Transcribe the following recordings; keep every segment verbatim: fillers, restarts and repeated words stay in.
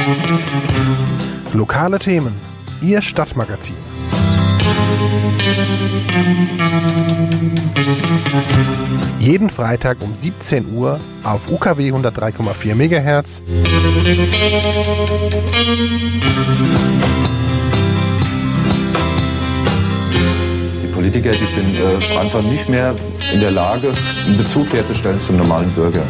Lokale Themen, Ihr Stadtmagazin. Jeden Freitag um siebzehn Uhr auf U K W hundertdrei Komma vier Megahertz. Die Politiker, die sind äh, einfach nicht mehr in der Lage, einen Bezug herzustellen zum normalen Bürger.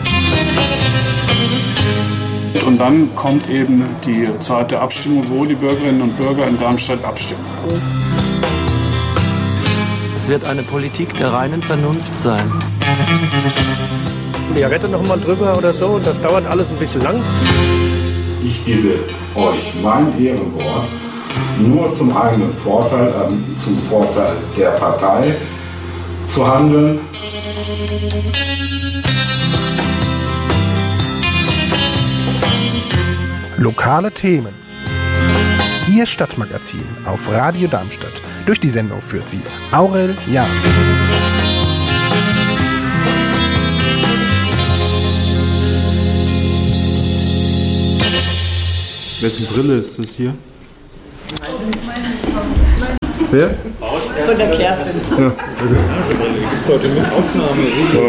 Und dann kommt eben die Zeit der Abstimmung, wo die Bürgerinnen und Bürger in Darmstadt abstimmen. Es wird eine Politik der reinen Vernunft sein. Ja, rette noch mal drüber oder so, und das dauert alles ein bisschen lang. Ich gebe euch mein Ehrenwort, nur zum eigenen Vorteil, äh, zum Vorteil der Partei zu handeln. Lokale Themen. Ihr Stadtmagazin auf Radio Darmstadt. Durch die Sendung führt sie Aurel Jahn. Wessen Brille ist das hier? Wer? Von der Kerstin. Ja, okay. Gibt es heute mit Aufnahme?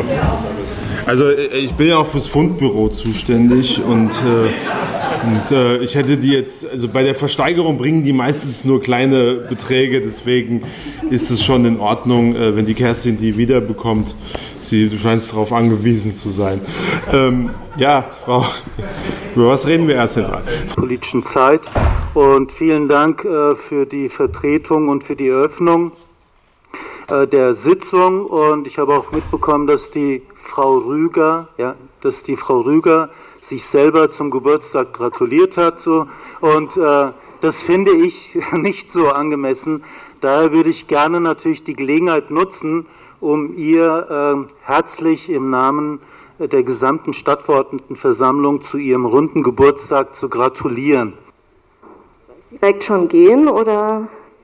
Also ich bin ja auch fürs Fundbüro zuständig und, äh, und äh, ich hätte die jetzt, also bei der Versteigerung bringen die meistens nur kleine Beträge, deswegen ist es schon in Ordnung, äh, wenn die Kerstin die wiederbekommt. Sie, du scheinst darauf angewiesen zu sein. Ähm, ja, Frau, über was reden wir erst einmal? Politischen Zeit und vielen Dank äh, für die Vertretung und für die Eröffnung äh, der Sitzung, und ich habe auch mitbekommen, dass die Frau Rüger, ja, dass die Frau Rüger sich selber zum Geburtstag gratuliert hat, so, und äh, das finde ich nicht so angemessen. Daher würde ich gerne natürlich die Gelegenheit nutzen, um ihr äh, herzlich im Namen der gesamten Stadtverordnetenversammlung zu ihrem runden Geburtstag zu gratulieren. Soll ich direkt schon gehen oder?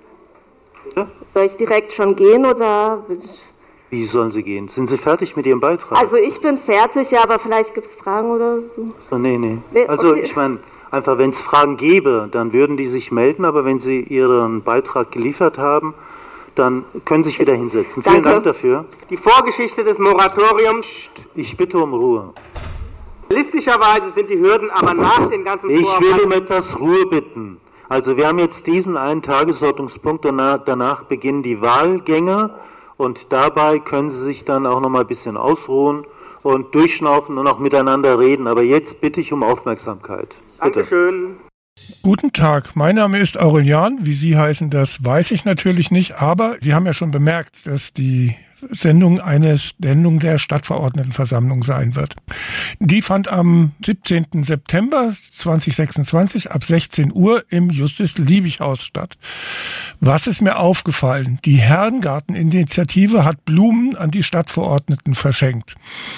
Ja? Soll ich direkt schon gehen oder? Wie sollen Sie gehen? Sind Sie fertig mit Ihrem Beitrag? Also ich bin fertig, ja, aber vielleicht gibt es Fragen oder so. Oh, nee, nee. nee also okay. Ich meine, einfach wenn es Fragen gäbe, dann würden die sich melden, aber wenn Sie Ihren Beitrag geliefert haben, dann können Sie sich wieder hinsetzen. Danke. Vielen Dank dafür. Die Vorgeschichte des Moratoriums. Ich bitte um Ruhe. Realistischerweise sind die Hürden aber nach den ganzen Ich will um etwas Ruhe bitten. Also wir haben jetzt diesen einen Tagesordnungspunkt, danach, danach beginnen die Wahlgänge, und dabei können Sie sich dann auch noch mal ein bisschen ausruhen und durchschnaufen und auch miteinander reden. Aber jetzt bitte ich um Aufmerksamkeit. Bitte. Dankeschön. Guten Tag, mein Name ist Aurel Jahn. Wie Sie heißen, das weiß ich natürlich nicht, aber Sie haben ja schon bemerkt, dass die Sendung eine Sendung der Stadtverordnetenversammlung sein wird. Die fand am siebzehnten September zweitausendsechsundzwanzig ab sechzehn Uhr im Justus-Liebig-Haus statt. Was ist mir aufgefallen? Die Herrengarten-Initiative hat Blumen an die Stadtverordneten verschenkt.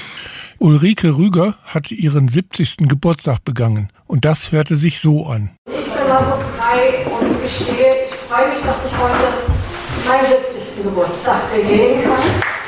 Ulrike Rüger hat ihren siebzigsten Geburtstag begangen, und das hörte sich so an. Ich bin mal so frei und gestehe, ich freue mich, dass ich heute meinen siebzigsten Geburtstag begehen kann.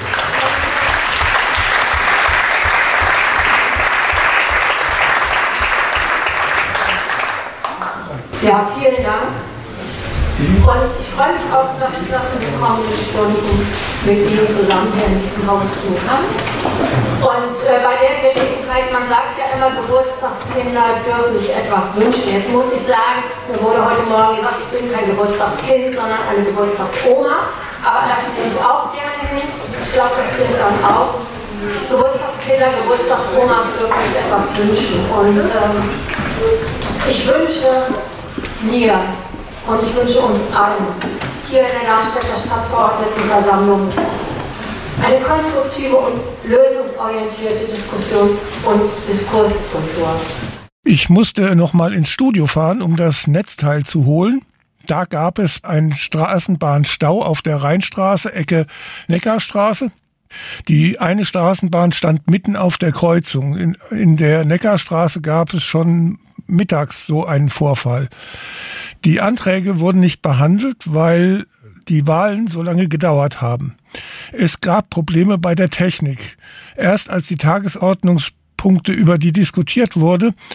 Ja, vielen Dank. Und ich freue mich auch, dass ich das in den kommenden Stunden mit Ihnen zusammen hier in diesem Haus tun kann. Und äh, bei der Gelegenheit, man sagt ja immer, Geburtstagskinder dürfen sich etwas wünschen. Jetzt muss ich sagen, mir wurde heute Morgen gesagt, ich bin kein Geburtstagskind, sondern eine Geburtstagsoma. Aber das nehme ich auch gerne hin. Ich glaube, das gilt dann auch. Geburtstagskinder, Geburtstagsomas dürfen sich etwas wünschen. Und ähm, ich wünsche mir, und ich wünsche uns allen hier in der Darmstädter Stadtverordnetenversammlung eine konstruktive und lösungsorientierte Diskussions- und Diskurskultur. Ich musste noch mal ins Studio fahren, um das Netzteil zu holen. Da gab es einen Straßenbahnstau auf der Rheinstraße, Ecke Neckarstraße. Die eine Straßenbahn stand mitten auf der Kreuzung. In, in der Neckarstraße gab es schon mittags so einen Vorfall. Die Anträge wurden nicht behandelt, weil die Wahlen so lange gedauert haben. Es gab Probleme bei der Technik. Erst als die Tagesordnungspunkte, über die diskutiert wurde,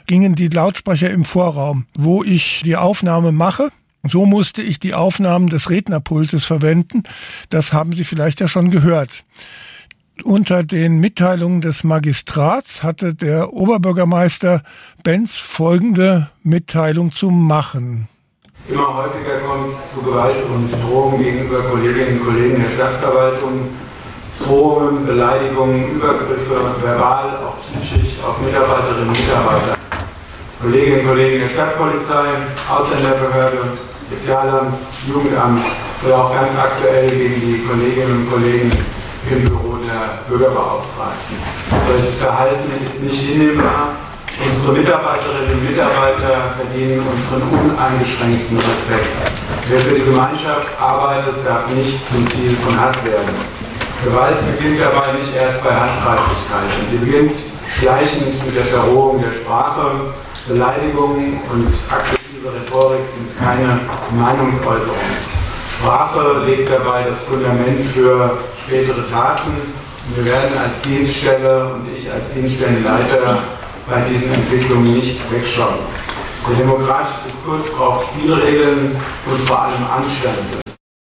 gingen die Lautsprecher im Vorraum. Wo ich die Aufnahme mache, so musste ich die Aufnahmen des Rednerpultes verwenden. Das haben Sie vielleicht ja schon gehört. Unter den Mitteilungen des Magistrats hatte der Oberbürgermeister Benz folgende Mitteilung zu machen. Immer häufiger kommt es zu Gewalt und Drohungen gegenüber Kolleginnen und Kollegen der Stadtverwaltung. Drohungen, Beleidigungen, Übergriffe, verbal, auch psychisch auf Mitarbeiterinnen und Mitarbeiter. Kolleginnen und Kollegen der Stadtpolizei, Ausländerbehörde, Sozialamt, Jugendamt oder auch ganz aktuell gegen die Kolleginnen und Kollegen im Büro der Bürgerbeauftragten. Solches Verhalten ist nicht hinnehmbar. Unsere Mitarbeiterinnen und Mitarbeiter verdienen unseren uneingeschränkten Respekt. Wer für die Gemeinschaft arbeitet, darf nicht zum Ziel von Hass werden. Gewalt beginnt dabei nicht erst bei Handgreiflichkeiten. Sie beginnt schleichend mit der Verrohung der Sprache. Beleidigungen und aggressive Rhetorik sind keine Meinungsäußerungen. Sprache legt dabei das Fundament für spätere Taten. Und wir werden als Dienststelle und ich als Dienststellenleiter bei diesen Entwicklungen nicht wegschauen. Der demokratische Diskurs braucht Spielregeln und vor allem Anstand.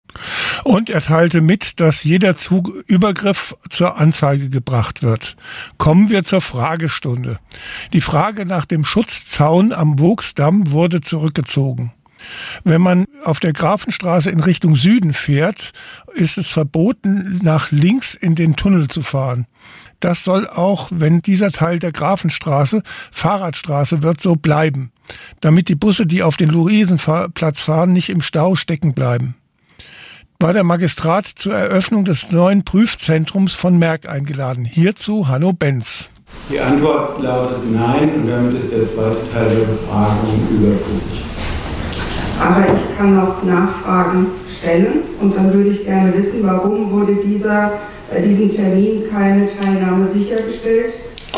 Und er teilte mit, dass jeder Übergriff zur Anzeige gebracht wird. Kommen wir zur Fragestunde. Die Frage nach dem Schutzzaun am Vogtsdamm wurde zurückgezogen. Wenn man auf der Grafenstraße in Richtung Süden fährt, ist es verboten, nach links in den Tunnel zu fahren. Das soll auch, wenn dieser Teil der Grafenstraße Fahrradstraße wird, so bleiben, damit die Busse, die auf den Luisenplatz fahren, nicht im Stau stecken bleiben. War der Magistrat zur Eröffnung des neuen Prüfzentrums von Merck eingeladen. Hierzu Hanno Benz. Die Antwort lautet nein und damit ist der zweite Teil der Befragung überflüssig. Aber ich kann noch Nachfragen stellen und dann würde ich gerne wissen, warum wurde dieser, bei diesem Termin keine Teilnahme sichergestellt?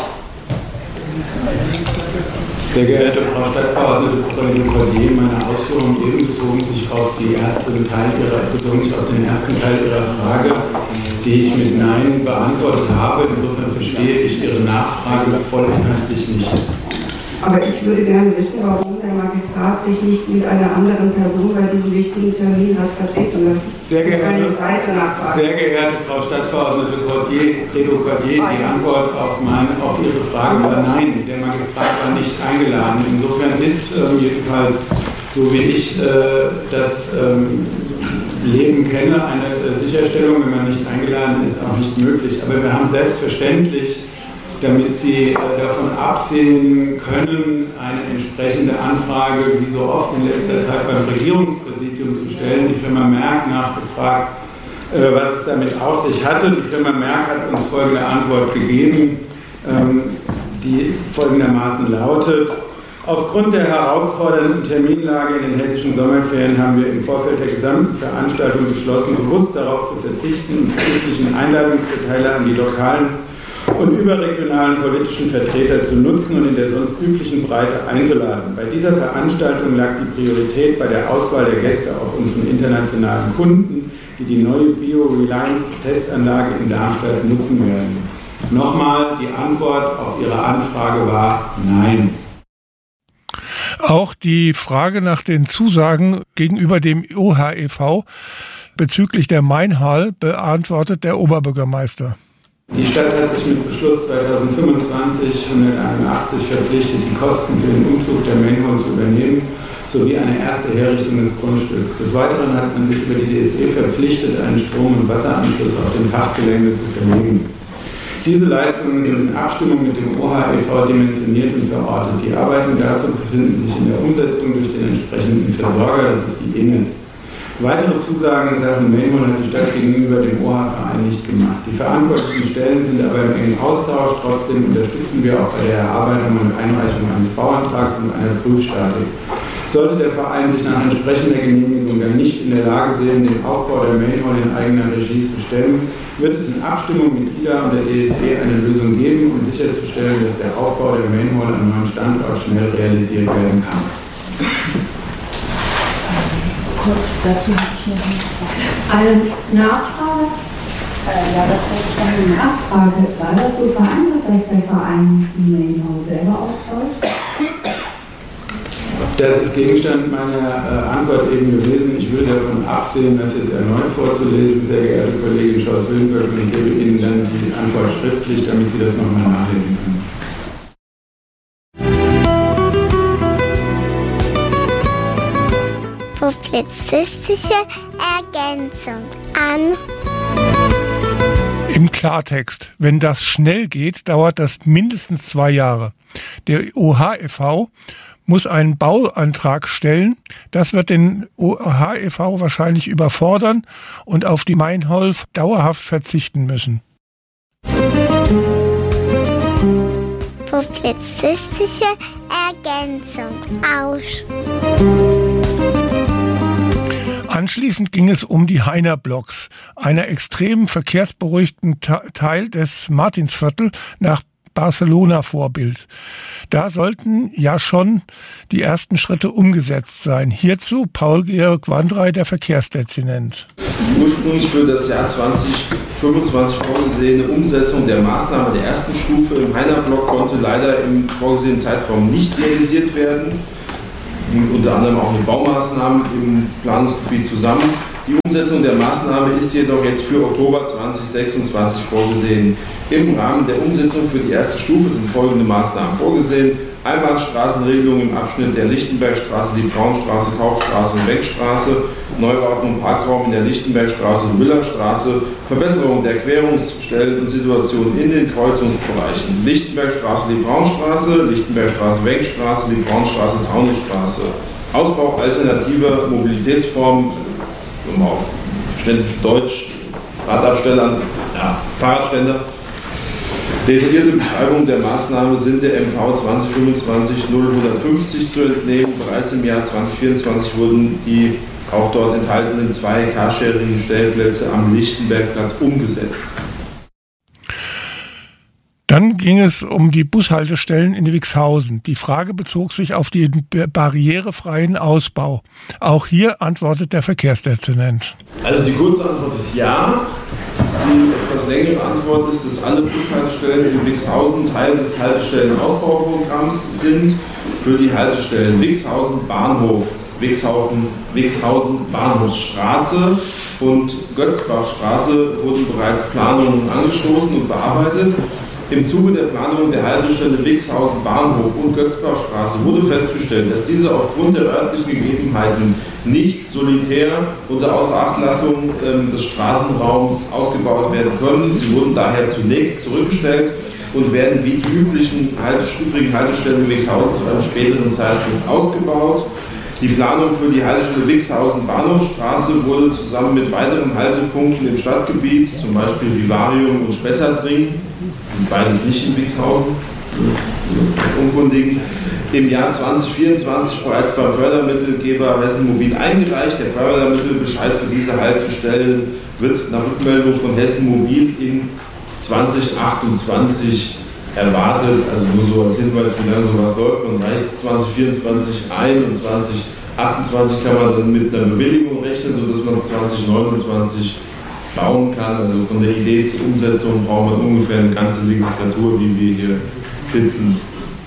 Sehr geehrte Frau Stadtverordnete Cordier, meine Ausführungen eben bezogen sich auf die erste Teil ihrer, bezogen sich auf den ersten Teil Ihrer Frage, die ich mit Nein beantwortet habe. Insofern verstehe ich Ihre Nachfrage vollinhaltlich nicht. Aber ich würde gerne wissen, warum der Magistrat sich nicht mit einer anderen Person bei diesem wichtigen Termin hat vertreten lassen. Sehr geehrte, sehr geehrte Frau Stadtverordnete Cordier, die Antwort auf, meine, auf Ihre Frage war nein. Der Magistrat war nicht eingeladen. Insofern ist äh, jedenfalls, so wie ich äh, das ähm, Leben kenne, eine äh, Sicherstellung, wenn man nicht eingeladen ist, auch nicht möglich. Aber wir haben selbstverständlich, damit Sie äh, davon absehen können, eine entsprechende Anfrage, wie so oft in letzter Zeit beim Regierungspräsidium zu stellen. Die Firma Merck nachgefragt, äh, was es damit auf sich hatte. Die Firma Merck hat uns folgende Antwort gegeben, ähm, die folgendermaßen lautet: Aufgrund der herausfordernden Terminlage in den hessischen Sommerferien haben wir im Vorfeld der gesamten Veranstaltung beschlossen, bewusst darauf zu verzichten, uns üblichen Einladungsverteiler an die lokalen und überregionalen politischen Vertreter zu nutzen und in der sonst üblichen Breite einzuladen. Bei dieser Veranstaltung lag die Priorität bei der Auswahl der Gäste auf unseren internationalen Kunden, die die neue Bio-Reliance-Testanlage in Darmstadt nutzen werden. Nochmal, die Antwort auf Ihre Anfrage war nein. Auch die Frage nach den Zusagen gegenüber dem O H E V bezüglich der Mainhall beantwortet der Oberbürgermeister. Die Stadt hat sich mit Beschluss zweitausendfünfundzwanzig hunderteinundachtzig verpflichtet, die Kosten für den Umzug der Mainhall zu übernehmen, sowie eine erste Herrichtung des Grundstücks. Des Weiteren hat man sich über die D S E verpflichtet, einen Strom- und Wasseranschluss auf dem Parkgelände zu verlegen. Diese Leistungen sind in Abstimmung mit dem O H E V dimensioniert und verortet. Die Arbeiten dazu befinden sich in der Umsetzung durch den entsprechenden Versorger, das ist die E N E T S. Weitere Zusagen in Sachen Mainhall hat die Stadt gegenüber dem O H-Verein nicht gemacht. Die verantwortlichen Stellen sind aber im engen Austausch. Trotzdem unterstützen wir auch bei der Erarbeitung und Einreichung eines Bauantrags und einer Prüfstatik. Sollte der Verein sich nach entsprechender Genehmigung dann nicht in der Lage sehen, den Aufbau der Mainhall in eigener Regie zu stemmen, wird es in Abstimmung mit I D A und der D S E eine Lösung geben, um sicherzustellen, dass der Aufbau der Mainhall am neuen Standort schnell realisiert werden kann. Kurz dazu habe ich noch nichts. Eine Nachfrage? Äh, ja, das ist eine Nachfrage. War das so vereinbart, dass der Verein die Mainhall selber aufbaut? Das ist Gegenstand meiner äh, Antwort eben gewesen. Ich würde davon absehen, das jetzt erneut vorzulesen, sehr geehrte Kollegin Scholz-Willenberg, und ich gebe Ihnen dann die Antwort schriftlich, damit Sie das nochmal nachlesen können. Publizistische Ergänzung an. Im Klartext, wenn das schnell geht, dauert das mindestens zwei Jahre. Der O H E V muss einen Bauantrag stellen. Das wird den O H E V wahrscheinlich überfordern und auf die Meinholf dauerhaft verzichten müssen. Publizistische Ergänzung aus. Anschließend ging es um die Heiner-Blocks, einer extrem verkehrsberuhigten Teil des Martinsviertel nach Barcelona-Vorbild. Da sollten ja schon die ersten Schritte umgesetzt sein. Hierzu Paul-Georg Wandrei, der Verkehrsdezernent. Die ursprünglich für das Jahr zwanzig fünfundzwanzig vorgesehene Umsetzung der Maßnahme der ersten Stufe im Heiner-Block konnte leider im vorgesehenen Zeitraum nicht realisiert werden. Unter anderem auch mit Baumaßnahmen im Planungsgebiet zusammen. Die Umsetzung der Maßnahme ist jedoch jetzt für Oktober zweitausendsechsundzwanzig vorgesehen. Im Rahmen der Umsetzung für die erste Stufe sind folgende Maßnahmen vorgesehen. Einbahnstraßenregelung im Abschnitt der Lichtenbergstraße, die Frauenstraße, Kaufstraße und Wegstraße, Neubauten und Parkraum in der Lichtenbergstraße und Müllerstraße, Verbesserung der Querungsstellen und Situationen in den Kreuzungsbereichen, Lichtenbergstraße, die Frauenstraße, Lichtenbergstraße, Wegstraße, die Frauenstraße, Taunusstraße, Ausbau alternativer Mobilitätsformen, um auf ständig Deutsch, Radabstellern, ja, Fahrradständer. Detaillierte Beschreibungen der Maßnahme sind der M V zwanzig fünfundzwanzig null hundertfünfzig zu entnehmen. Bereits im Jahr zwanzig vierundzwanzig wurden die auch dort enthaltenen zwei Carsharing-Stellplätze am Lichtenbergplatz umgesetzt. Dann ging es um die Bushaltestellen in Wixhausen. Die Frage bezog sich auf den barrierefreien Ausbau. Auch hier antwortet der Verkehrsdezernent. Also die kurze Antwort ist ja. Die etwas längere Antwort ist, dass alle Bushaltestellen in Wixhausen Teil des Haltestellenausbauprogramms sind. Für die Haltestellen Wixhausen Bahnhof, Wixhausen, Wixhausen Bahnhofsstraße und Götzbachstraße wurden bereits Planungen angestoßen und bearbeitet. Im Zuge der Planung der Haltestelle Wixhausen Bahnhof und Götzbachstraße wurde festgestellt, dass diese aufgrund der örtlichen Gegebenheiten nicht solitär unter Außerachtlassung äh, des Straßenraums ausgebaut werden können. Sie wurden daher zunächst zurückgestellt und werden wie die üblichen Haltest- übrigen Haltestellen in Wixhausen zu einem späteren Zeitpunkt ausgebaut. Die Planung für die Haltestelle Wixhausen Bahnhofsstraße wurde zusammen mit weiteren Haltepunkten im Stadtgebiet, zum Beispiel Vivarium und Spessartring, beides nicht in Wixhausen, Unkundigen, im Jahr zwanzig vierundzwanzig bereits beim Fördermittelgeber Hessen Mobil eingereicht. Der Fördermittelbescheid für diese Haltestellen wird nach Rückmeldung von Hessen Mobil in zwanzig achtundzwanzig erwartet. Also nur so als Hinweis, wie lange sowas läuft. Man reicht zwanzig vierundzwanzig ein und zwanzig achtundzwanzig kann man dann mit einer Bewilligung rechnen, sodass man es zwanzig neunundzwanzig bauen kann. Also von der Idee zur Umsetzung braucht man ungefähr eine ganze Legislatur, wie wir hier sitzen.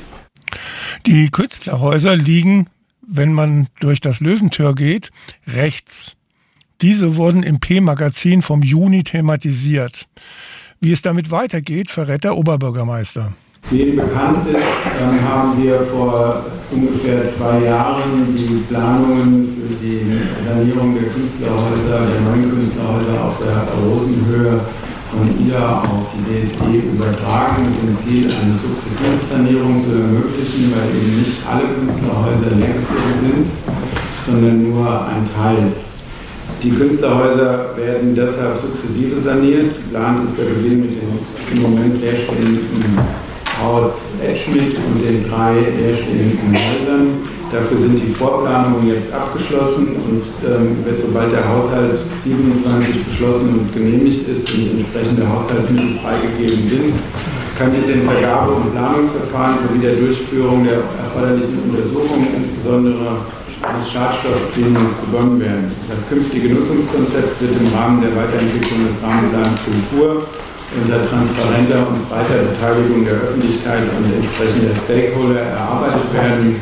Die Künstlerhäuser liegen, wenn man durch das Löwentür geht, rechts. Diese wurden im P-Magazin vom Juni thematisiert. Wie es damit weitergeht, verrät der Oberbürgermeister. Wie Ihnen bekannt ist, ähm, haben wir vor ungefähr zwei Jahren die Planungen für die Sanierung der Künstlerhäuser, der neuen Künstlerhäuser auf der Rosenhöhe von I A auf die D S E übertragen, mit dem Ziel, eine Sukzessionssanierung zu ermöglichen, weil eben nicht alle Künstlerhäuser leergezogen sind, sondern nur ein Teil. Die Künstlerhäuser werden deshalb sukzessive saniert. Geplant ist der Beginn mit dem im Moment leerstehenden Haus Edschmidt und den drei leerstehenden Häusern. Dafür sind die Vorplanungen jetzt abgeschlossen und ähm, sobald der Haushalt siebenundzwanzig beschlossen und genehmigt ist und entsprechende Haushaltsmittel freigegeben sind, kann in den Vergabe- und Planungsverfahren sowie der Durchführung der erforderlichen Untersuchungen, insbesondere des Schadstoffscreenings, begonnen werden. Das künftige Nutzungskonzept wird im Rahmen der Weiterentwicklung des Rahmenplans Kultur unter transparenter und breiter Beteiligung der Öffentlichkeit und entsprechender Stakeholder erarbeitet werden.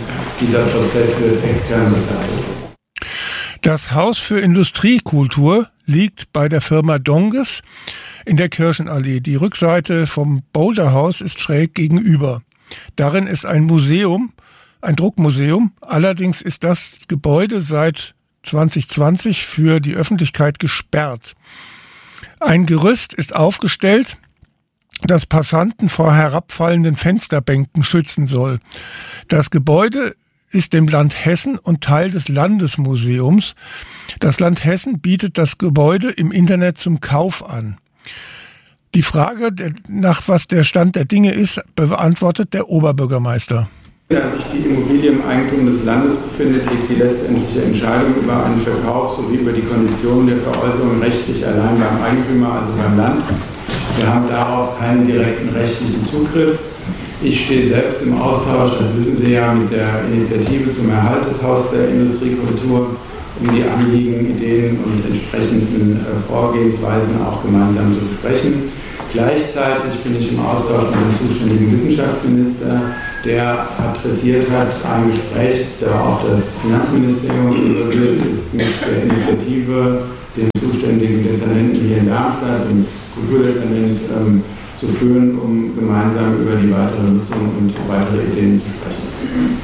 dieser Prozess wird extern begleitet. Das Haus für Industriekultur liegt bei der Firma Donges in der Kirchenallee. Die Rückseite vom Boulderhaus ist schräg gegenüber. Darin ist ein Museum, ein Druckmuseum. Allerdings ist das Gebäude seit zwanzig zwanzig für die Öffentlichkeit gesperrt. Ein Gerüst ist aufgestellt, das Passanten vor herabfallenden Fensterbänken schützen soll. Das Gebäude ist dem Land Hessen und Teil des Landesmuseums. Das Land Hessen bietet das Gebäude im Internet zum Kauf an. Die Frage, nach was der Stand der Dinge ist, beantwortet der Oberbürgermeister. Da sich die Immobilie im Eigentum des Landes befindet, liegt die letztendliche Entscheidung über einen Verkauf sowie über die Konditionen der Veräußerung rechtlich allein beim Eigentümer, also beim Land. Wir haben darauf keinen direkten rechtlichen Zugriff. Ich stehe selbst im Austausch, das wissen Sie ja, mit der Initiative zum Erhalt des Haus der Industriekultur, um die Anliegen, Ideen und entsprechenden Vorgehensweisen auch gemeinsam zu besprechen. Gleichzeitig bin ich im Austausch mit dem zuständigen Wissenschaftsminister, der adressiert hat, ein Gespräch, da auch das Finanzministerium involviert ist, mit der Initiative, den zuständigen Dezernenten hier in Darmstadt, dem Kulturdezernent, ähm, zu führen, um gemeinsam über die weitere Nutzung und weitere Ideen zu sprechen.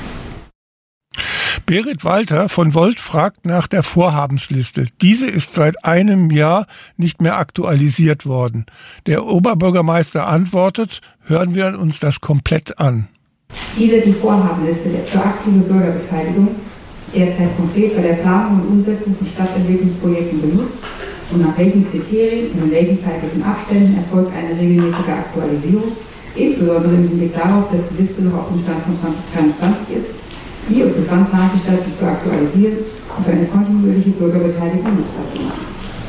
Berit Walter von Volt fragt nach der Vorhabensliste. Diese ist seit einem Jahr nicht mehr aktualisiert worden. Der Oberbürgermeister antwortet, hören wir uns das komplett an. Wie wird die Vorhabenliste für aktive Bürgerbeteiligung derzeit konkret bei der Planung und Umsetzung von Stadtentwicklungsprojekten benutzt und nach welchen Kriterien und in welchen zeitlichen Abständen erfolgt eine regelmäßige Aktualisierung, insbesondere im Hinblick darauf, dass die Liste noch auf dem Stand von zwanzig dreiundzwanzig ist, wie und bis wann plant die Stadt, sie zu aktualisieren und für eine kontinuierliche Bürgerbeteiligung nutzbar zu machen.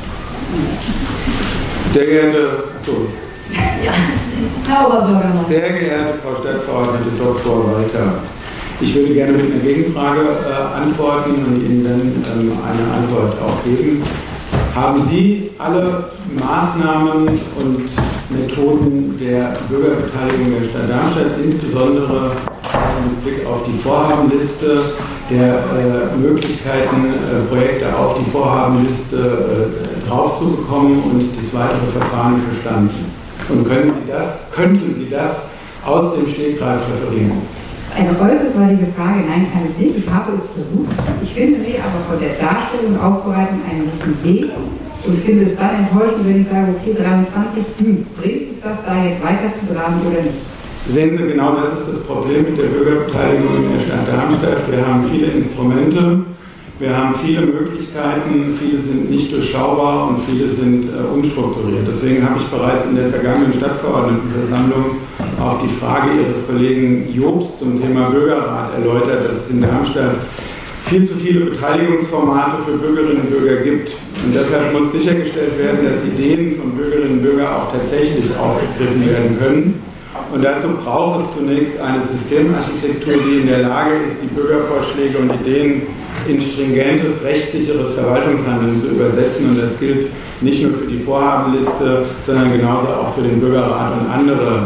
Sehr geehrte, achso. Ja, Herr Oberbürgermeister. Sehr geehrte Frau Stadtverordnete Doktor Walter, ich würde gerne mit einer Gegenfrage äh, antworten und Ihnen dann ähm, eine Antwort auch geben. Haben Sie alle Maßnahmen und Methoden der Bürgerbeteiligung der Stadt Darmstadt, insbesondere mit Blick auf die Vorhabenliste, der äh, Möglichkeiten, äh, Projekte auf die Vorhabenliste äh, draufzubekommen und das weitere Verfahren verstanden? Und können Sie das, könnten Sie das aus dem Stegreif referieren? Eine äußerst freudige Frage, nein, kann ich nicht. Ich habe es versucht. Ich finde sie aber von der Darstellung und Aufbereitung einen guten Weg und finde es dann enttäuschend, wenn ich sage, okay, dreiundzwanzig, hm, bringt es das da jetzt weiter zu graben oder nicht? Sehen Sie, genau das ist das Problem mit der Bürgerbeteiligung in der Stadt Darmstadt. Wir haben viele Instrumente, wir haben viele Möglichkeiten, viele sind nicht durchschaubar und viele sind äh, unstrukturiert. Deswegen habe ich bereits in der vergangenen Stadtverordnetenversammlung auf die Frage Ihres Kollegen Jobst zum Thema Bürgerrat erläutert, dass es in Darmstadt viel zu viele Beteiligungsformate für Bürgerinnen und Bürger gibt. Und deshalb muss sichergestellt werden, dass Ideen von Bürgerinnen und Bürgern auch tatsächlich aufgegriffen werden können. Und dazu braucht es zunächst eine Systemarchitektur, die in der Lage ist, die Bürgervorschläge und Ideen in stringentes, rechtssicheres Verwaltungshandeln zu übersetzen. Und das gilt nicht nur für die Vorhabenliste, sondern genauso auch für den Bürgerrat und andere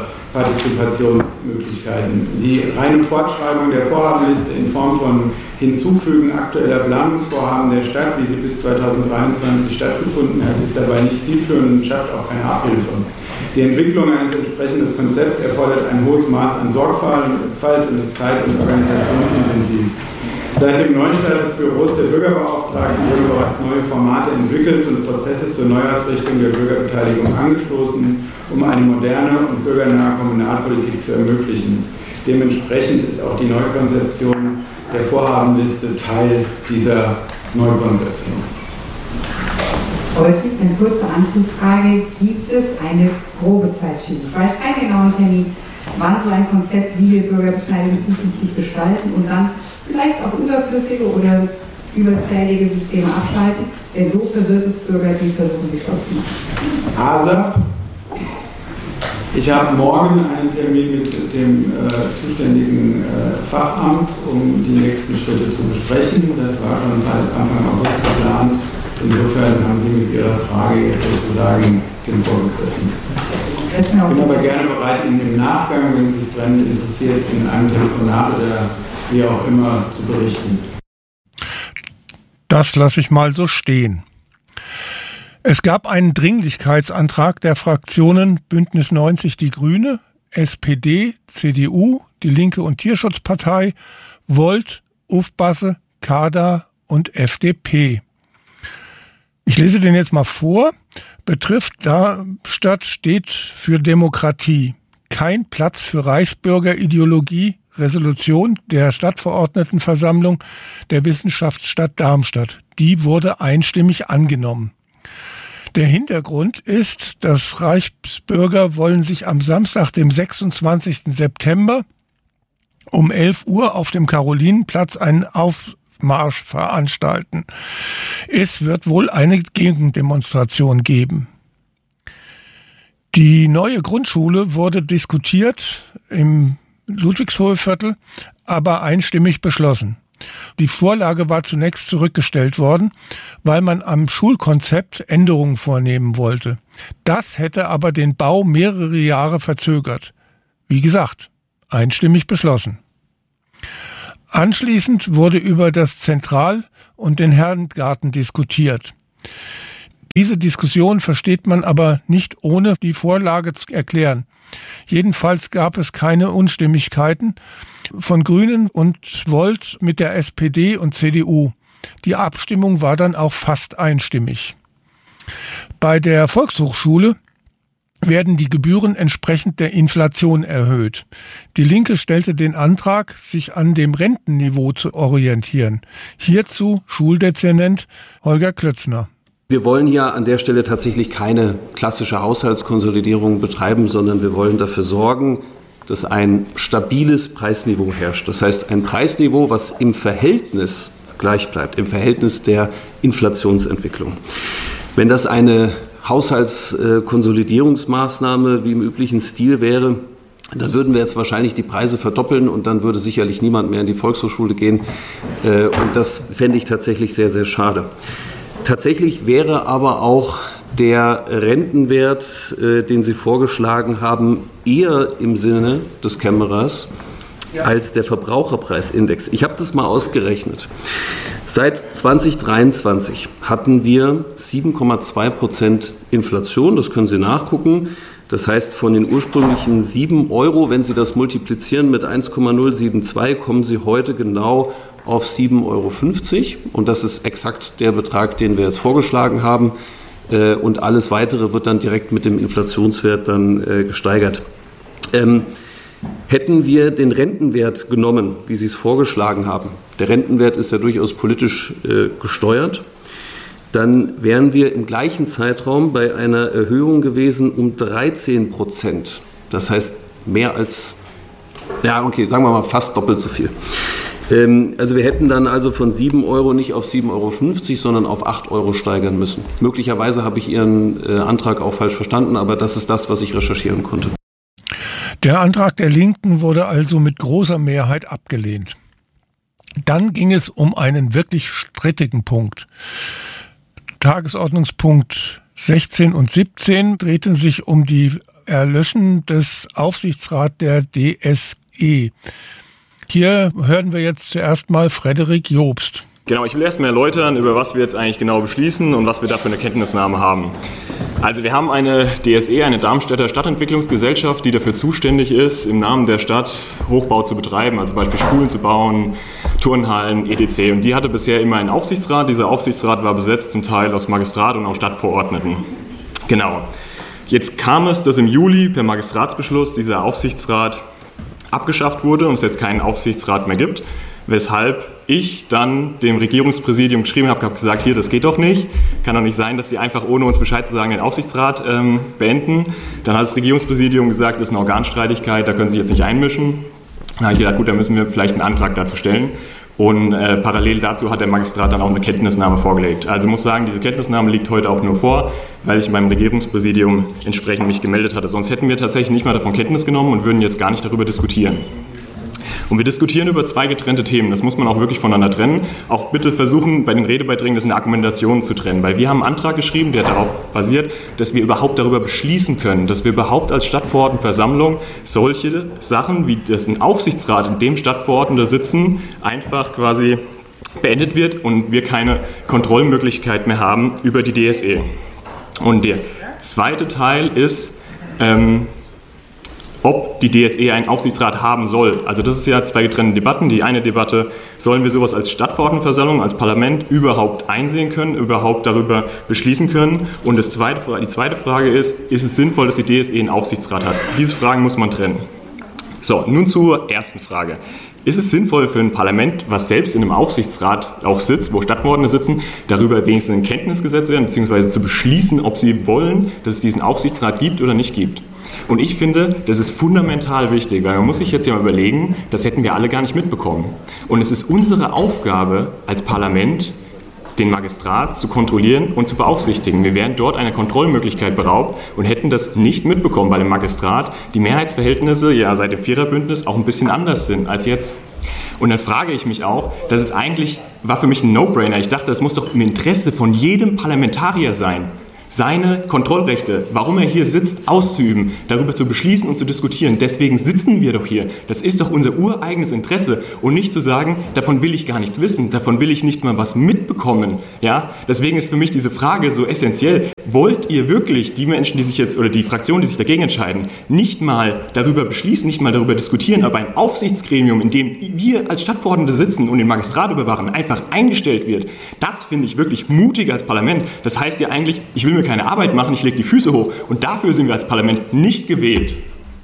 Partizipationsmöglichkeiten. Die reine Fortschreibung der Vorhabenliste in Form von Hinzufügen aktueller Planungsvorhaben der Stadt, wie sie bis zweitausenddreiundzwanzig stattgefunden hat, ist dabei nicht zielführend und schafft auch keine Abhilfe. Die Entwicklung eines entsprechenden Konzepts erfordert ein hohes Maß an Sorgfalt und ist zeit- und organisationsintensiv. Seit dem Neustart des Büros der Bürgerbeauftragten wurden bereits neue Formate entwickelt und Prozesse zur Neuausrichtung der Bürgerbeteiligung angestoßen, um eine moderne und bürgernahe Kommunalpolitik zu ermöglichen. Dementsprechend ist auch die Neukonzeption der Vorhabenliste Teil dieser Neukonzeption. Äußerst eine kurze Anschlussfrage. Gibt es eine Probezeitschiene? Ich weiß keinen genauen Termin, wann so ein Konzept, wie wir Bürgerbeteiligung zukünftig gestalten und dann vielleicht auch überflüssige oder überzählige Systeme abschalten, denn so verwirrt es Bürger, die versuchen, sich dort zu machen. ASA. Ich habe morgen einen Termin mit dem äh, zuständigen äh, Fachamt, um die nächsten Schritte zu besprechen. Das war schon seit Anfang August geplant. Insofern haben Sie mit Ihrer Frage jetzt sozusagen den vorgegriffen. Ich bin aber gerne bereit, Ihnen im Nachgang, wenn Sie es brennend interessiert, in einem Telefonat oder wie auch immer zu berichten. Das lasse ich mal so stehen. Es gab einen Dringlichkeitsantrag der Fraktionen Bündnis neunzig Die Grüne, S P D, C D U, Die Linke und Tierschutzpartei, Volt, Ufbasse, Kader und F D P. Ich lese den jetzt mal vor. Betrifft Darmstadt steht für Demokratie. Kein Platz für Reichsbürgerideologie. Resolution der Stadtverordnetenversammlung der Wissenschaftsstadt Darmstadt. Die wurde einstimmig angenommen. Der Hintergrund ist, dass Reichsbürger wollen sich am Samstag, dem sechsundzwanzigsten September um elf Uhr auf dem Karolinenplatz einen Aufmarsch veranstalten. Es wird wohl eine Gegendemonstration geben. Die neue Grundschule wurde diskutiert im Ludwigshohe-Viertel, aber einstimmig beschlossen. Die Vorlage war zunächst zurückgestellt worden, weil man am Schulkonzept Änderungen vornehmen wollte. Das hätte aber den Bau mehrere Jahre verzögert. Wie gesagt, einstimmig beschlossen. Anschließend wurde über das Zentral- und den Herrengarten diskutiert. Diese Diskussion versteht man aber nicht ohne die Vorlage zu erklären. Jedenfalls gab es keine Unstimmigkeiten von Grünen und Volt mit der S P D und C D U. Die Abstimmung war dann auch fast einstimmig. Bei der Volkshochschule werden die Gebühren entsprechend der Inflation erhöht. Die Linke stellte den Antrag, sich an dem Rentenniveau zu orientieren. Hierzu Schuldezernent Holger Klötzner. Wir wollen hier an der Stelle tatsächlich keine klassische Haushaltskonsolidierung betreiben, sondern wir wollen dafür sorgen, dass ein stabiles Preisniveau herrscht. Das heißt, ein Preisniveau, was im Verhältnis gleich bleibt, im Verhältnis der Inflationsentwicklung. Wenn das eine Haushaltskonsolidierungsmaßnahme wie im üblichen Stil wäre, dann würden wir jetzt wahrscheinlich die Preise verdoppeln und dann würde sicherlich niemand mehr in die Volkshochschule gehen. Und das fände ich tatsächlich sehr, sehr schade. Tatsächlich wäre aber auch der Rentenwert, äh, den Sie vorgeschlagen haben, eher im Sinne des Kämmerers ja. als der Verbraucherpreisindex. Ich habe das mal ausgerechnet. Seit zweitausenddreiundzwanzig hatten wir sieben Komma zwei Prozent Inflation, das können Sie nachgucken. Das heißt, von den ursprünglichen sieben Euro, wenn Sie das multiplizieren mit eins Komma null sieben zwei, kommen Sie heute genau auf sieben Euro fünfzig und das ist exakt der Betrag, den wir jetzt vorgeschlagen haben und alles Weitere wird dann direkt mit dem Inflationswert dann gesteigert. Ähm, hätten wir den Rentenwert genommen, wie Sie es vorgeschlagen haben, der Rentenwert ist ja durchaus politisch äh, gesteuert, dann wären wir im gleichen Zeitraum bei einer Erhöhung gewesen um dreizehn Prozent. Das heißt mehr als, ja okay, sagen wir mal fast doppelt so viel. Also wir hätten dann also von sieben Euro nicht auf sieben Euro fünfzig, sondern auf acht Euro steigern müssen. Möglicherweise habe ich Ihren äh, Antrag auch falsch verstanden, aber das ist das, was ich recherchieren konnte. Der Antrag der Linken wurde also mit großer Mehrheit abgelehnt. Dann ging es um einen wirklich strittigen Punkt. Tagesordnungspunkt sechzehn und siebzehn drehten sich um die Erlöschen des Aufsichtsrats der D S E. Hier hören wir jetzt zuerst mal Frederik Jobst. Genau, ich will erst mal erläutern, über was wir jetzt eigentlich genau beschließen und was wir da für eine Kenntnisnahme haben. Also wir haben eine D S E, eine Darmstädter Stadtentwicklungsgesellschaft, die dafür zuständig ist, im Namen der Stadt Hochbau zu betreiben, also zum Beispiel Schulen zu bauen, Turnhallen, et cetera. Und die hatte bisher immer einen Aufsichtsrat. Dieser Aufsichtsrat war besetzt zum Teil aus Magistrat und auch Stadtverordneten. Genau. Jetzt kam es, dass im Juli per Magistratsbeschluss dieser Aufsichtsrat abgeschafft wurde und es jetzt keinen Aufsichtsrat mehr gibt, weshalb ich dann dem Regierungspräsidium geschrieben habe, habe gesagt, hier, das geht doch nicht, kann doch nicht sein, dass Sie einfach ohne uns Bescheid zu sagen den Aufsichtsrat ähm, beenden. Dann hat das Regierungspräsidium gesagt, das ist eine Organstreitigkeit, da können Sie sich jetzt nicht einmischen. Dann habe ich gedacht, gut, dann müssen wir vielleicht einen Antrag dazu stellen. Und äh, parallel dazu hat der Magistrat dann auch eine Kenntnisnahme vorgelegt. Also muss sagen, diese Kenntnisnahme liegt heute auch nur vor, weil ich beim Regierungspräsidium entsprechend mich gemeldet hatte. Sonst hätten wir tatsächlich nicht mal davon Kenntnis genommen und würden jetzt gar nicht darüber diskutieren. Und wir diskutieren über zwei getrennte Themen. Das muss man auch wirklich voneinander trennen. Auch bitte versuchen, bei den Redebeiträgen das in der Argumentation zu trennen. Weil wir haben einen Antrag geschrieben, der darauf basiert, dass wir überhaupt darüber beschließen können, dass wir überhaupt als Stadtverordnetenversammlung solche Sachen, wie das ein Aufsichtsrat, in dem Stadtverordnete sitzen, einfach quasi beendet wird und wir keine Kontrollmöglichkeit mehr haben über die D S E. Und der zweite Teil ist, ähm, ob die D S E einen Aufsichtsrat haben soll. Also das ist ja zwei getrennte Debatten. Die eine Debatte, sollen wir sowas als Stadtverordnetenversammlung, als Parlament überhaupt einsehen können, überhaupt darüber beschließen können. Und das zweite, die zweite Frage ist, ist es sinnvoll, dass die D S E einen Aufsichtsrat hat? Diese Fragen muss man trennen. So, nun zur ersten Frage. Ist es sinnvoll für ein Parlament, was selbst in einem Aufsichtsrat auch sitzt, wo Stadtverordnete sitzen, darüber wenigstens in Kenntnis gesetzt werden, beziehungsweise zu beschließen, ob sie wollen, dass es diesen Aufsichtsrat gibt oder nicht gibt? Und ich finde, das ist fundamental wichtig, weil man muss sich jetzt ja mal überlegen, das hätten wir alle gar nicht mitbekommen. Und es ist unsere Aufgabe als Parlament, den Magistrat zu kontrollieren und zu beaufsichtigen. Wir wären dort einer Kontrollmöglichkeit beraubt und hätten das nicht mitbekommen, weil im Magistrat die Mehrheitsverhältnisse ja seit dem Viererbündnis auch ein bisschen anders sind als jetzt. Und dann frage ich mich auch, das ist eigentlich, war für mich ein No-Brainer. Ich dachte, das muss doch im Interesse von jedem Parlamentarier sein, seine Kontrollrechte, warum er hier sitzt, auszuüben, darüber zu beschließen und zu diskutieren. Deswegen sitzen wir doch hier. Das ist doch unser ureigenes Interesse und nicht zu sagen, davon will ich gar nichts wissen, davon will ich nicht mal was mitbekommen. Ja? Deswegen ist für mich diese Frage so essentiell. Wollt ihr wirklich die Menschen, die sich jetzt, oder die Fraktionen, die sich dagegen entscheiden, nicht mal darüber beschließen, nicht mal darüber diskutieren, aber ein Aufsichtsgremium, in dem wir als Stadtverordnete sitzen und den Magistrat überwachen, einfach eingestellt wird? Das finde ich wirklich mutig als Parlament. Das heißt ja eigentlich, ich will mir keine Arbeit machen, ich lege die Füße hoch. Und dafür sind wir als Parlament nicht gewählt.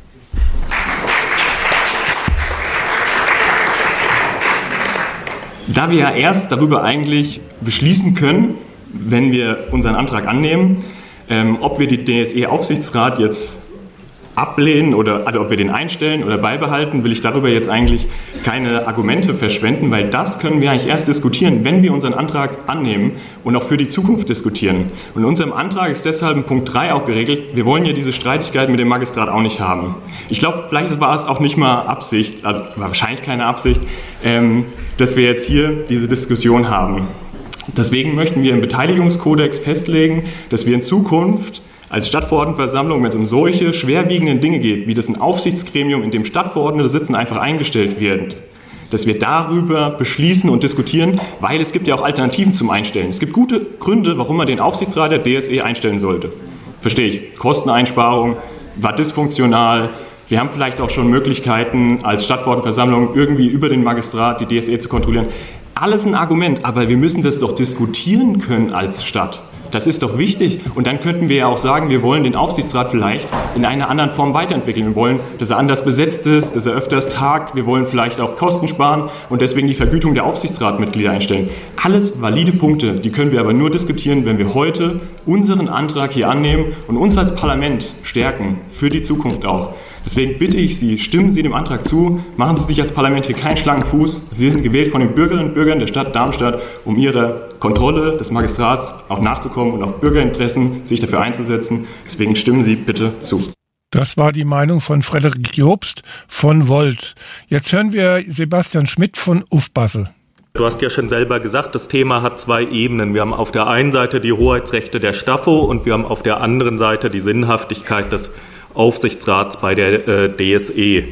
Da wir ja erst darüber eigentlich beschließen können, wenn wir unseren Antrag annehmen, ähm, ob wir die D S E-Aufsichtsrat jetzt ablehnen oder also ob wir den einstellen oder beibehalten, will ich darüber jetzt eigentlich keine Argumente verschwenden, weil das können wir eigentlich erst diskutieren, wenn wir unseren Antrag annehmen und auch für die Zukunft diskutieren. Und in unserem Antrag ist deshalb in Punkt drei auch geregelt, wir wollen ja diese Streitigkeit mit dem Magistrat auch nicht haben. Ich glaube, vielleicht war es auch nicht mal Absicht, also war wahrscheinlich keine Absicht, ähm, dass wir jetzt hier diese Diskussion haben. Deswegen möchten wir im Beteiligungskodex festlegen, dass wir in Zukunft als Stadtverordnetenversammlung, wenn es um solche schwerwiegenden Dinge geht, wie das ein Aufsichtsgremium, in dem Stadtverordnete sitzen, einfach eingestellt werden, dass wir darüber beschließen und diskutieren, weil es gibt ja auch Alternativen zum Einstellen. Es gibt gute Gründe, warum man den Aufsichtsrat der D S E einstellen sollte. Verstehe ich. Kosteneinsparung, war dysfunktional. Wir haben vielleicht auch schon Möglichkeiten, als Stadtverordnetenversammlung irgendwie über den Magistrat die D S E zu kontrollieren. Alles ein Argument, aber wir müssen das doch diskutieren können als Stadt. Das ist doch wichtig. Und dann könnten wir ja auch sagen, wir wollen den Aufsichtsrat vielleicht in einer anderen Form weiterentwickeln. Wir wollen, dass er anders besetzt ist, dass er öfters tagt. Wir wollen vielleicht auch Kosten sparen und deswegen die Vergütung der Aufsichtsratmitglieder einstellen. Alles valide Punkte, die können wir aber nur diskutieren, wenn wir heute unseren Antrag hier annehmen und uns als Parlament stärken, für die Zukunft auch. Deswegen bitte ich Sie, stimmen Sie dem Antrag zu, machen Sie sich als Parlament hier keinen schlanken Fuß. Sie sind gewählt von den Bürgerinnen und Bürgern der Stadt Darmstadt, um ihrer Kontrolle des Magistrats auch nachzukommen und auch Bürgerinteressen sich dafür einzusetzen. Deswegen stimmen Sie bitte zu. Das war die Meinung von Frederik Jobst von Volt. Jetzt hören wir Sebastian Schmidt von Ufbasse. Du hast ja schon selber gesagt, das Thema hat zwei Ebenen. Wir haben auf der einen Seite die Hoheitsrechte der Staffo und wir haben auf der anderen Seite die Sinnhaftigkeit des Aufsichtsrats bei der äh, D S E.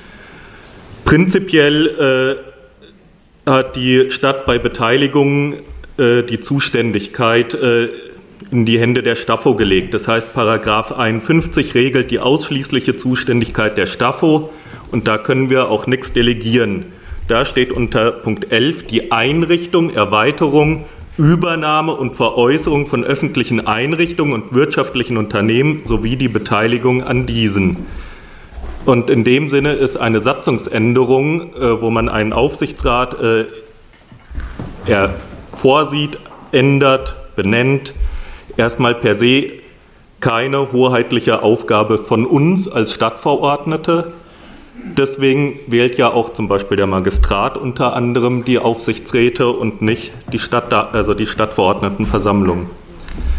Prinzipiell äh, hat die Stadt bei Beteiligungen äh, die Zuständigkeit äh, in die Hände der Staffo gelegt. Das heißt, Paragraph einundfünfzig regelt die ausschließliche Zuständigkeit der Staffo und da können wir auch nichts delegieren. Da steht unter Punkt elf die Einrichtung, Erweiterung, Übernahme und Veräußerung von öffentlichen Einrichtungen und wirtschaftlichen Unternehmen sowie die Beteiligung an diesen. Und in dem Sinne ist eine Satzungsänderung, äh, wo man einen Aufsichtsrat äh, er vorsieht, ändert, benennt, erstmal per se keine hoheitliche Aufgabe von uns als Stadtverordnete. Deswegen wählt ja auch zum Beispiel der Magistrat unter anderem die Aufsichtsräte und nicht die Stadt, also die Stadtverordnetenversammlung.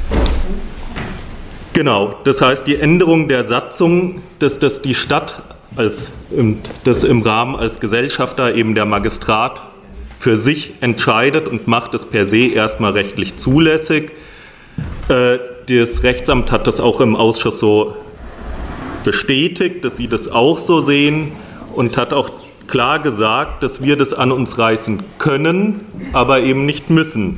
Genau, das heißt die Änderung der Satzung, dass, dass die Stadt als, das im Rahmen als Gesellschafter eben der Magistrat für sich entscheidet und macht es per se erstmal rechtlich zulässig. Das Rechtsamt hat das auch im Ausschuss so bestätigt, dass sie das auch so sehen und hat auch klar gesagt, dass wir das an uns reißen können, aber eben nicht müssen.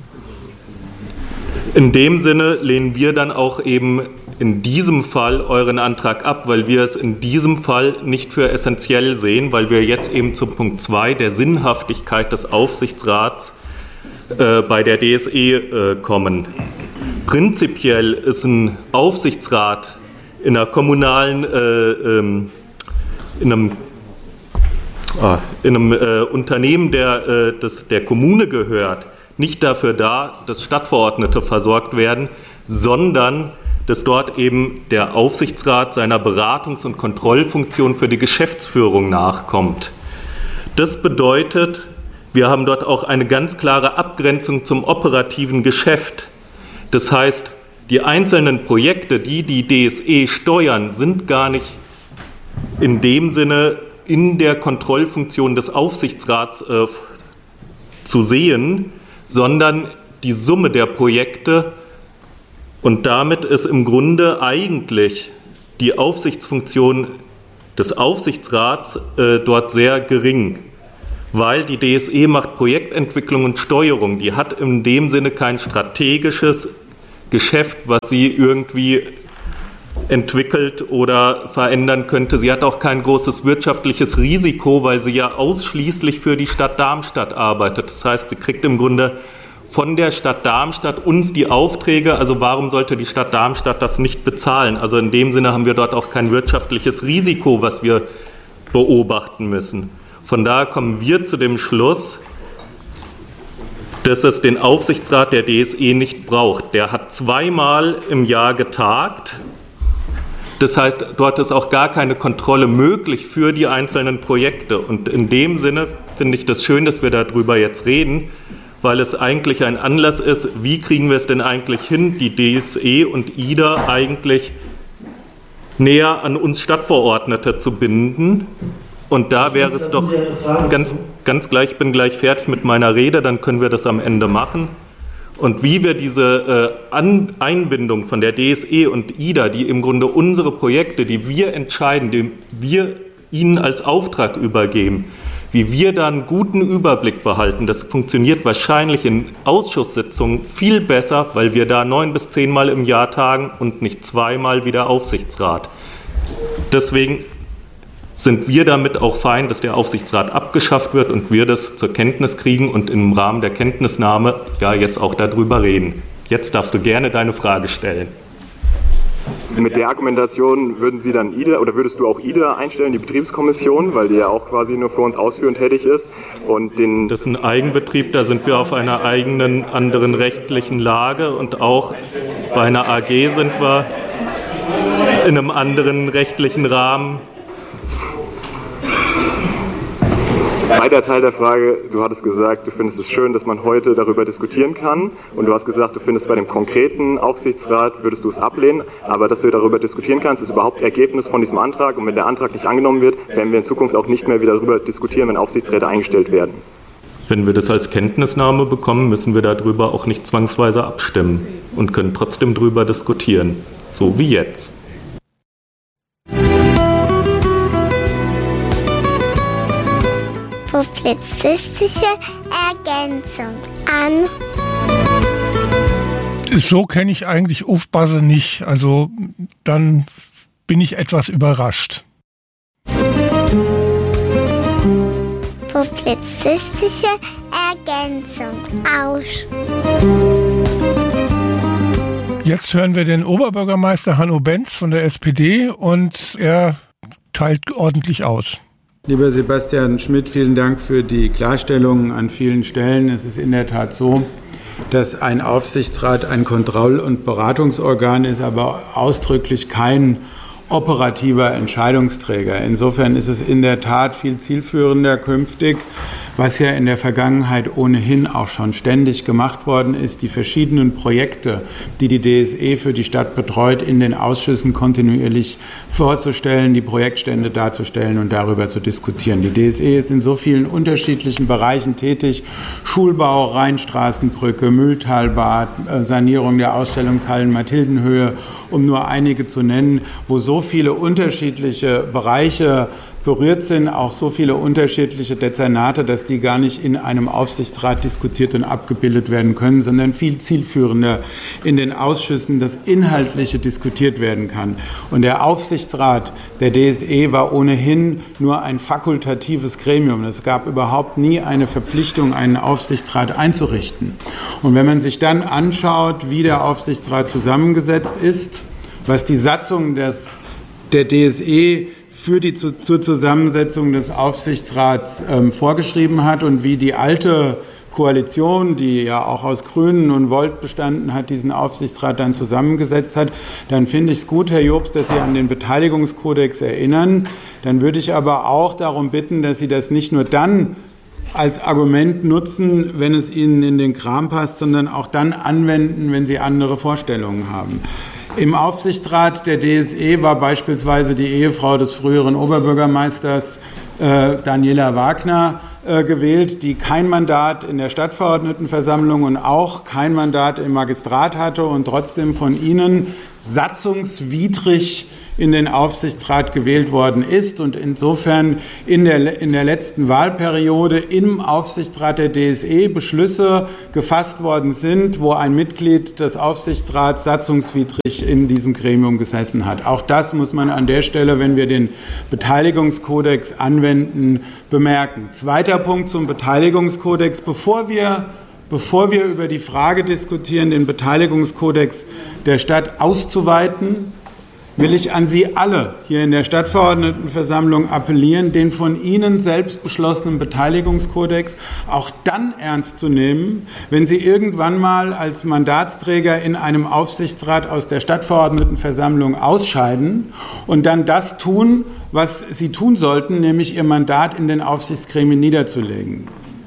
In dem Sinne lehnen wir dann auch eben in diesem Fall euren Antrag ab, weil wir es in diesem Fall nicht für essentiell sehen, weil wir jetzt eben zum Punkt zwei der Sinnhaftigkeit des Aufsichtsrats äh, bei der D S E äh, kommen. Prinzipiell ist ein Aufsichtsrat in einer kommunalen, äh, ähm, in einem, ah, in einem äh, Unternehmen, der, äh, das der Kommune gehört, nicht dafür da, dass Stadtverordnete versorgt werden, sondern dass dort eben der Aufsichtsrat seiner Beratungs- und Kontrollfunktion für die Geschäftsführung nachkommt. Das bedeutet, wir haben dort auch eine ganz klare Abgrenzung zum operativen Geschäft. Das heißt, die einzelnen Projekte, die die D S E steuern, sind gar nicht in dem Sinne in der Kontrollfunktion des Aufsichtsrats äh, zu sehen, sondern die Summe der Projekte, und damit ist im Grunde eigentlich die Aufsichtsfunktion des Aufsichtsrats äh, dort sehr gering, weil die D S E macht Projektentwicklung und Steuerung. Die hat in dem Sinne kein strategisches Geschäft, was sie irgendwie entwickelt oder verändern könnte. Sie hat auch kein großes wirtschaftliches Risiko, weil sie ja ausschließlich für die Stadt Darmstadt arbeitet. Das heißt, sie kriegt im Grunde von der Stadt Darmstadt uns die Aufträge. Also warum sollte die Stadt Darmstadt das nicht bezahlen? Also in dem Sinne haben wir dort auch kein wirtschaftliches Risiko, was wir beobachten müssen. Von daher kommen wir zu dem Schluss, dass es den Aufsichtsrat der D S E nicht braucht. Der hat zweimal im Jahr getagt. Das heißt, dort ist auch gar keine Kontrolle möglich für die einzelnen Projekte. Und in dem Sinne finde ich das schön, dass wir darüber jetzt reden, weil es eigentlich ein Anlass ist, wie kriegen wir es denn eigentlich hin, die D S E und I D A eigentlich näher an uns Stadtverordnete zu binden. Und da wäre es doch ganz, ganz gleich, ich bin gleich fertig mit meiner Rede, dann können wir das am Ende machen. Und wie wir diese äh, An- Einbindung von der D S E und I D A, die im Grunde unsere Projekte, die wir entscheiden, die wir ihnen als Auftrag übergeben, wie wir da einen guten Überblick behalten, das funktioniert wahrscheinlich in Ausschusssitzungen viel besser, weil wir da neun bis zehnmal im Jahr tagen und nicht zweimal wie der Aufsichtsrat. Deswegen sind wir damit auch fein, dass der Aufsichtsrat abgeschafft wird und wir das zur Kenntnis kriegen und im Rahmen der Kenntnisnahme ja jetzt auch darüber reden. Jetzt darfst du gerne deine Frage stellen. Mit der Argumentation würden Sie dann I D A oder würdest du auch I D A einstellen, die Betriebskommission, weil die ja auch quasi nur für uns ausführend tätig ist? Und den das ist ein Eigenbetrieb, da sind wir auf einer eigenen anderen rechtlichen Lage und auch bei einer A G sind wir in einem anderen rechtlichen Rahmen. Zweiter Teil der Frage, du hattest gesagt, du findest es schön, dass man heute darüber diskutieren kann und du hast gesagt, du findest bei dem konkreten Aufsichtsrat, würdest du es ablehnen, aber dass du darüber diskutieren kannst, ist überhaupt Ergebnis von diesem Antrag und wenn der Antrag nicht angenommen wird, werden wir in Zukunft auch nicht mehr wieder darüber diskutieren, wenn Aufsichtsräte eingestellt werden. Wenn wir das als Kenntnisnahme bekommen, müssen wir darüber auch nicht zwangsweise abstimmen und können trotzdem darüber diskutieren, so wie jetzt. Publizistische Ergänzung an. So kenne ich eigentlich Ufbase nicht, also dann bin ich etwas überrascht. Publizistische Ergänzung aus. Jetzt hören wir den Oberbürgermeister Hanno Benz von der S P D und er teilt ordentlich aus. Lieber Sebastian Schmidt, vielen Dank für die Klarstellungen an vielen Stellen. Es ist in der Tat so, dass ein Aufsichtsrat ein Kontroll- und Beratungsorgan ist, aber ausdrücklich kein operativer Entscheidungsträger. Insofern ist es in der Tat viel zielführender künftig, was ja in der Vergangenheit ohnehin auch schon ständig gemacht worden ist, die verschiedenen Projekte, die die D S E für die Stadt betreut, in den Ausschüssen kontinuierlich vorzustellen, die Projektstände darzustellen und darüber zu diskutieren. Die D S E ist in so vielen unterschiedlichen Bereichen tätig: Schulbau, Rheinstraßenbrücke, Mühltalbad, Sanierung der Ausstellungshallen Mathildenhöhe, um nur einige zu nennen, wo so viele unterschiedliche Bereiche berührt sind, auch so viele unterschiedliche Dezernate, dass die gar nicht in einem Aufsichtsrat diskutiert und abgebildet werden können, sondern viel zielführender in den Ausschüssen das Inhaltliche diskutiert werden kann. Und der Aufsichtsrat der D S E war ohnehin nur ein fakultatives Gremium. Es gab überhaupt nie eine Verpflichtung, einen Aufsichtsrat einzurichten. Und wenn man sich dann anschaut, wie der Aufsichtsrat zusammengesetzt ist, was die Satzung des, der D S E für die zu, zur Zusammensetzung des Aufsichtsrats ähm, vorgeschrieben hat und wie die alte Koalition, die ja auch aus Grünen und Volt bestanden hat, diesen Aufsichtsrat dann zusammengesetzt hat, dann finde ich es gut, Herr Jobst, dass Sie an den Beteiligungskodex erinnern. Dann würde ich aber auch darum bitten, dass Sie das nicht nur dann als Argument nutzen, wenn es Ihnen in den Kram passt, sondern auch dann anwenden, wenn Sie andere Vorstellungen haben. Im Aufsichtsrat der D S E war beispielsweise die Ehefrau des früheren Oberbürgermeisters äh, Daniela Wagner äh, gewählt, die kein Mandat in der Stadtverordnetenversammlung und auch kein Mandat im Magistrat hatte und trotzdem von Ihnen satzungswidrig in den Aufsichtsrat gewählt worden ist und insofern in der, in der letzten Wahlperiode im Aufsichtsrat der D S E Beschlüsse gefasst worden sind, wo ein Mitglied des Aufsichtsrats satzungswidrig in diesem Gremium gesessen hat. Auch das muss man an der Stelle, wenn wir den Beteiligungskodex anwenden, bemerken. Zweiter Punkt zum Beteiligungskodex. Bevor wir Bevor wir über die Frage diskutieren, den Beteiligungskodex der Stadt auszuweiten, will ich an Sie alle hier in der Stadtverordnetenversammlung appellieren, den von Ihnen selbst beschlossenen Beteiligungskodex auch dann ernst zu nehmen, wenn Sie irgendwann mal als Mandatsträger in einem Aufsichtsrat aus der Stadtverordnetenversammlung ausscheiden und dann das tun, was Sie tun sollten, nämlich Ihr Mandat in den Aufsichtsgremien niederzulegen.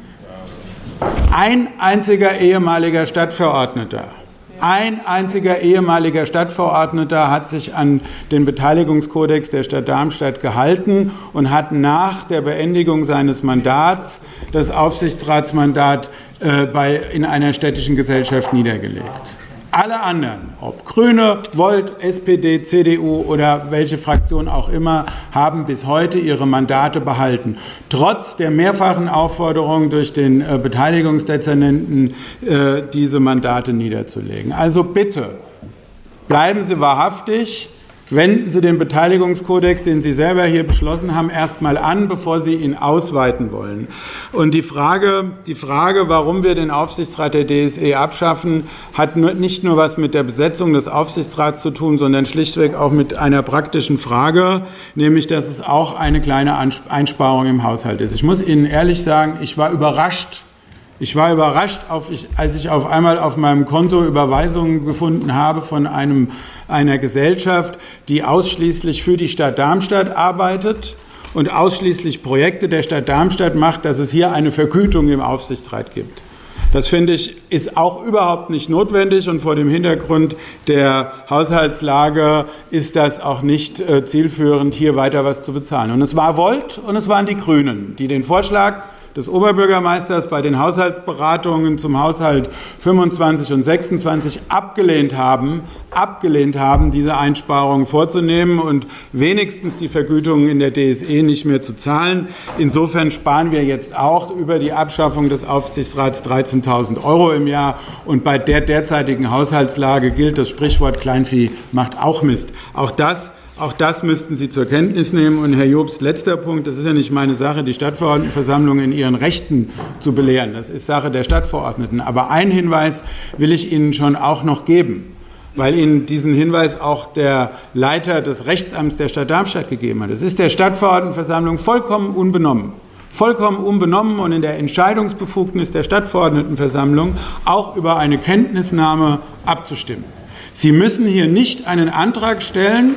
Ein einziger ehemaliger Stadtverordneter Ein einziger ehemaliger Stadtverordneter hat sich an den Beteiligungskodex der Stadt Darmstadt gehalten und hat nach der Beendigung seines Mandats das Aufsichtsratsmandat äh, bei, in einer städtischen Gesellschaft niedergelegt. Alle anderen, ob Grüne, Volt, S P D, C D U oder welche Fraktion auch immer, haben bis heute ihre Mandate behalten. Trotz der mehrfachen Aufforderung durch den äh, Beteiligungsdezernenten, äh, diese Mandate niederzulegen. Also bitte, bleiben Sie wahrhaftig. Wenden Sie den Beteiligungskodex, den Sie selber hier beschlossen haben, erstmal an, bevor Sie ihn ausweiten wollen. Und die Frage, die Frage, warum wir den Aufsichtsrat der D S E abschaffen, hat nicht nur was mit der Besetzung des Aufsichtsrats zu tun, sondern schlichtweg auch mit einer praktischen Frage, nämlich, dass es auch eine kleine Einsparung im Haushalt ist. Ich muss Ihnen ehrlich sagen, ich war überrascht, Ich war überrascht, als ich auf einmal auf meinem Konto Überweisungen gefunden habe von einem, einer Gesellschaft, die ausschließlich für die Stadt Darmstadt arbeitet und ausschließlich Projekte der Stadt Darmstadt macht, dass es hier eine Vergütung im Aufsichtsrat gibt. Das, finde ich, ist auch überhaupt nicht notwendig und vor dem Hintergrund der Haushaltslage ist das auch nicht äh, zielführend, hier weiter was zu bezahlen. Und es war Volt und es waren die Grünen, die den Vorschlag des Oberbürgermeisters bei den Haushaltsberatungen zum Haushalt fünfundzwanzig und sechsundzwanzig abgelehnt haben, abgelehnt haben, diese Einsparungen vorzunehmen und wenigstens die Vergütungen in der D S E nicht mehr zu zahlen. Insofern sparen wir jetzt auch über die Abschaffung des Aufsichtsrats dreizehntausend Euro im Jahr. Und bei der derzeitigen Haushaltslage gilt das Sprichwort Kleinvieh macht auch Mist. Auch das Auch das müssten Sie zur Kenntnis nehmen. Und Herr Jobst, letzter Punkt, das ist ja nicht meine Sache, die Stadtverordnetenversammlung in ihren Rechten zu belehren. Das ist Sache der Stadtverordneten. Aber einen Hinweis will ich Ihnen schon auch noch geben, weil Ihnen diesen Hinweis auch der Leiter des Rechtsamts der Stadt Darmstadt gegeben hat. Es ist der Stadtverordnetenversammlung vollkommen unbenommen. vollkommen unbenommen und in der Entscheidungsbefugnis der Stadtverordnetenversammlung auch über eine Kenntnisnahme abzustimmen. Sie müssen hier nicht einen Antrag stellen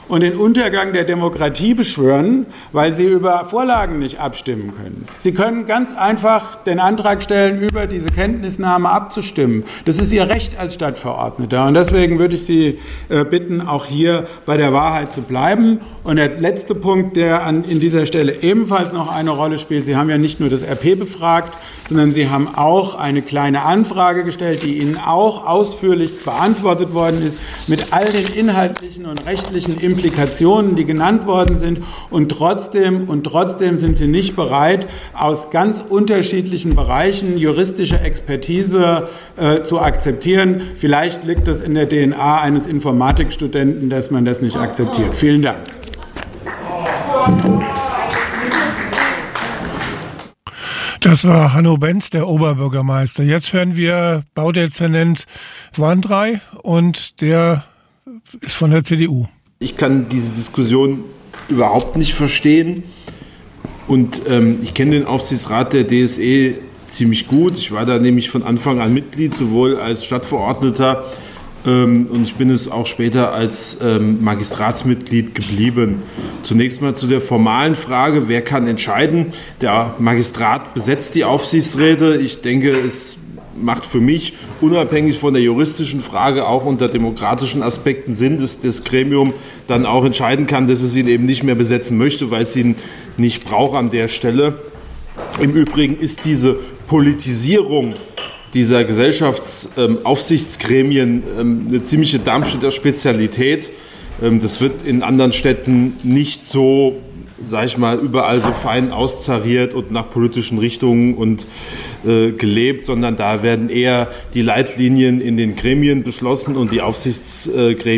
und den Untergang der Demokratie beschwören, weil sie über Vorlagen nicht abstimmen können. Sie können ganz einfach den Antrag stellen, über diese Kenntnisnahme abzustimmen. Das ist Ihr Recht als Stadtverordneter. Und deswegen würde ich Sie äh, bitten, auch hier bei der Wahrheit zu bleiben. Und der letzte Punkt, der an in dieser Stelle ebenfalls noch eine Rolle spielt: Sie haben ja nicht nur das R P befragt, sondern Sie haben auch eine kleine Anfrage gestellt, die Ihnen auch ausführlichst beantwortet worden ist, mit all den inhaltlichen und rechtlichen Implikationen, die genannt worden sind. Und trotzdem, und trotzdem sind Sie nicht bereit, aus ganz unterschiedlichen Bereichen juristische Expertise äh, zu akzeptieren. Vielleicht liegt es in der D N A eines Informatikstudenten, dass man das nicht akzeptiert. Vielen Dank. Das war Hanno Benz, der Oberbürgermeister. Jetzt hören wir Baudezernent Wandrei und der ist von der C D U. Ich kann diese Diskussion überhaupt nicht verstehen und ähm, ich kenne den Aufsichtsrat der D S E ziemlich gut. Ich war da nämlich von Anfang an Mitglied, sowohl als Stadtverordneter ähm, und ich bin es auch später als ähm, Magistratsmitglied geblieben. Zunächst mal zu der formalen Frage, wer kann entscheiden? Der Magistrat besetzt die Aufsichtsräte. Ich denke, es macht für mich unabhängig von der juristischen Frage auch unter demokratischen Aspekten Sinn, dass das Gremium dann auch entscheiden kann, dass es ihn eben nicht mehr besetzen möchte, weil es ihn nicht braucht an der Stelle. Im Übrigen ist diese Politisierung dieser Gesellschaftsaufsichtsgremien ähm, eine ziemliche Darmstädter Spezialität. Ähm, das wird in anderen Städten nicht so, sage ich mal, überall so fein austariert und nach politischen Richtungen und äh, gelebt, sondern da werden eher die Leitlinien in den Gremien beschlossen und die Aufsichtsgremien